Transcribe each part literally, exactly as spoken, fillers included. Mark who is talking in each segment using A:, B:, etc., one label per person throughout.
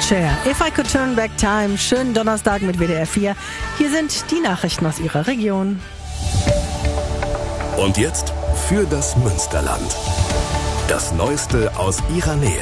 A: Cher, If I Could Turn Back Time. Schönen Donnerstag mit W D R vier. Hier sind die Nachrichten aus Ihrer Region.
B: Und jetzt für das Münsterland. Das Neueste aus Ihrer Nähe.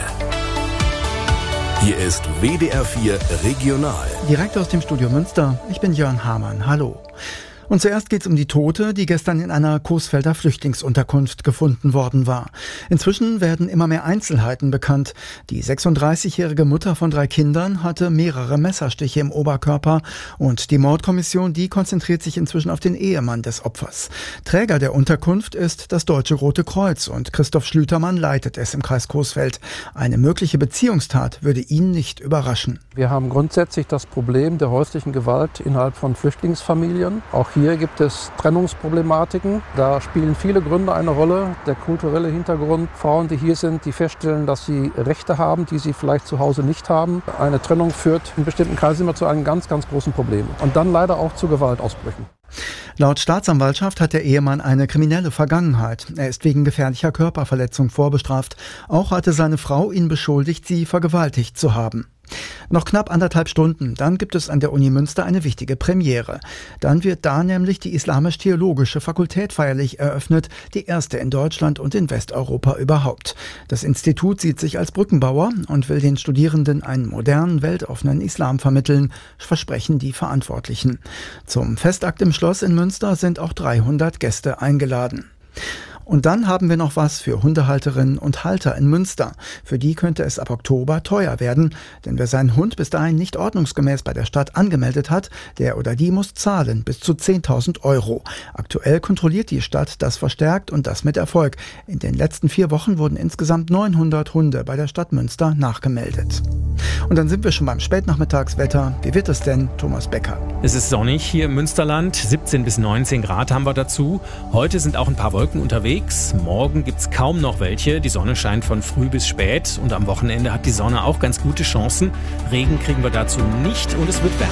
B: Hier ist W D R vier Regional.
C: Direkt aus dem Studio Münster. Ich bin Jörn Hamann. Hallo. Und zuerst geht's um die Tote, die gestern in einer Coesfelder Flüchtlingsunterkunft gefunden worden war. Inzwischen werden immer mehr Einzelheiten bekannt. Die sechsunddreißigjährige Mutter von drei Kindern hatte mehrere Messerstiche im Oberkörper und die Mordkommission, die konzentriert sich inzwischen auf den Ehemann des Opfers. Träger der Unterkunft ist das Deutsche Rote Kreuz und Christoph Schlütermann leitet es im Kreis Coesfeld. Eine mögliche Beziehungstat würde ihn nicht überraschen.
D: Wir haben grundsätzlich das Problem der häuslichen Gewalt innerhalb von Flüchtlingsfamilien. Auch hier gibt es Trennungsproblematiken. Da spielen viele Gründe eine Rolle. Der kulturelle Hintergrund, Frauen, die hier sind, die feststellen, dass sie Rechte haben, die sie vielleicht zu Hause nicht haben. Eine Trennung führt in bestimmten Kreisen immer zu einem ganz, ganz großen Problem. Und dann leider auch zu Gewaltausbrüchen.
C: Laut Staatsanwaltschaft hat der Ehemann eine kriminelle Vergangenheit. Er ist wegen gefährlicher Körperverletzung vorbestraft. Auch hatte seine Frau ihn beschuldigt, sie vergewaltigt zu haben. Noch knapp anderthalb Stunden, dann gibt es an der Uni Münster eine wichtige Premiere. Dann wird da nämlich die Islamisch-Theologische Fakultät feierlich eröffnet, die erste in Deutschland und in Westeuropa überhaupt. Das Institut sieht sich als Brückenbauer und will den Studierenden einen modernen, weltoffenen Islam vermitteln, versprechen die Verantwortlichen. Zum Festakt im Schloss in Münster sind auch dreihundert Gäste eingeladen. Und dann haben wir noch was für Hundehalterinnen und Halter in Münster. Für die könnte es ab Oktober teuer werden, denn wer seinen Hund bis dahin nicht ordnungsgemäß bei der Stadt angemeldet hat, der oder die muss zahlen, bis zu zehntausend Euro. Aktuell kontrolliert die Stadt das verstärkt und das mit Erfolg. In den letzten vier Wochen wurden insgesamt neunhundert Hunde bei der Stadt Münster nachgemeldet. Und dann sind wir schon beim Spätnachmittagswetter. Wie wird es denn, Thomas Becker?
E: Es ist sonnig hier im Münsterland, siebzehn bis neunzehn Grad haben wir dazu. Heute sind auch ein paar Wolken unterwegs. Morgen gibt's kaum noch welche. Die Sonne scheint von früh bis spät und am Wochenende hat die Sonne auch ganz gute Chancen. Regen kriegen wir dazu nicht und es wird wärmer.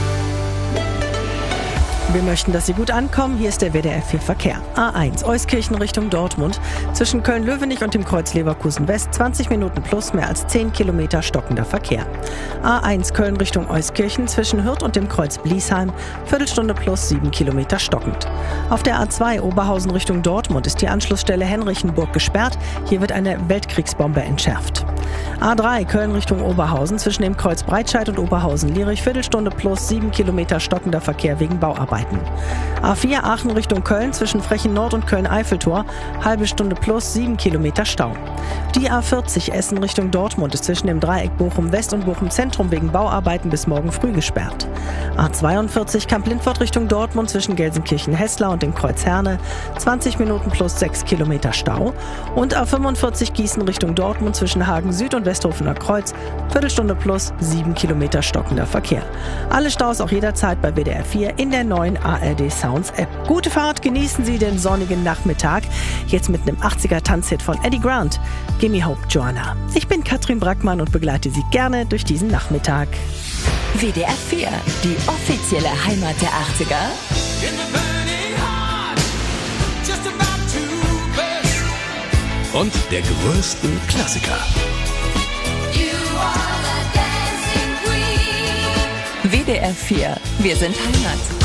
A: Wir möchten, dass Sie gut ankommen. Hier ist der W D R vier Verkehr. A eins, Euskirchen Richtung Dortmund. Zwischen Köln-Löwenich und dem Kreuz Leverkusen West zwanzig Minuten plus mehr als zehn Kilometer stockender Verkehr. A eins, Köln Richtung Euskirchen. Zwischen Hürth und dem Kreuz Bliesheim Viertelstunde plus sieben Kilometer stockend. Auf der A zwei, Oberhausen Richtung Dortmund, ist die Anschlussstelle Henrichenburg gesperrt. Hier wird eine Weltkriegsbombe entschärft. A drei, Köln Richtung Oberhausen. Zwischen dem Kreuz Breitscheid und Oberhausen-Lierich Viertelstunde plus sieben Kilometer stockender Verkehr wegen Bauarbeiten. A vier, Aachen Richtung Köln. Zwischen Frechen Nord und Köln-Eiffeltor halbe Stunde plus sieben Kilometer Stau. Die A vierzig, Essen Richtung Dortmund, ist zwischen dem Dreieck Bochum-West und Bochum-Zentrum wegen Bauarbeiten bis morgen früh gesperrt. A zweiundvierzig, Kamp-Lindfort Richtung Dortmund. Zwischen Gelsenkirchen-Hesslar und dem Kreuz Herne zwanzig Minuten plus sechs Kilometer Stau. Und A fünfundvierzig, Gießen Richtung Dortmund. Zwischen Hagen Süd und Westhofener Kreuz Viertelstunde plus sieben Kilometer stockender Verkehr. Alle Staus auch jederzeit bei W D R vier in der neuen A R D Sounds App. Gute Fahrt, genießen Sie den sonnigen Nachmittag. Jetzt mit einem achtziger-Tanzhit von Eddie Grant. Gimme Hope, Joanna. Ich bin Katrin Brackmann und begleite Sie gerne durch diesen Nachmittag.
F: W D R vier, die offizielle Heimat der achtziger.
B: Und der größten Klassiker.
F: W D R vier, wir sind Heimat.